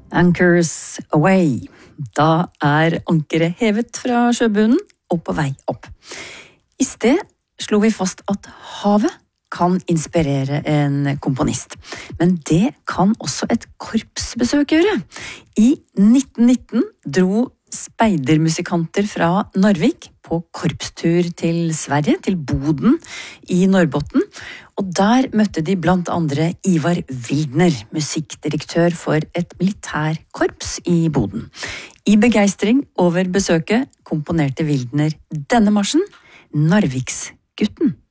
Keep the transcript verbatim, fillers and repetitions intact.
Anchors away. Da er ankeret hevet fra sjøbunnen og på vei opp. I sted slo vi fast at havet kan inspirere en komponist. Men det kan også et korpsbesøk gjøre. I nitten nitten dro speidermusikanter fra Narvik på korpstur til Sverige, til Boden i Norrbotten, og der møtte de blant andre Ivar Wildner, musikkdirektør for et militærkorps i Boden. I begeistring over besøket komponerte Wildner denne marsjen, Narviksgutten.